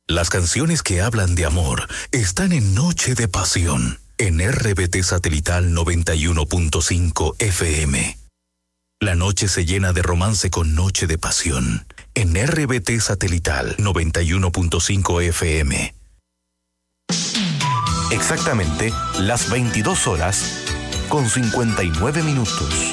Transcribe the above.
Las canciones que hablan de amor están en Noche de Pasión, en RBT Satelital 91.5 FM. La noche se llena de romance con Noche de Pasión, en RBT Satelital 91.5 FM. Exactamente las 22 horas con 59 minutos.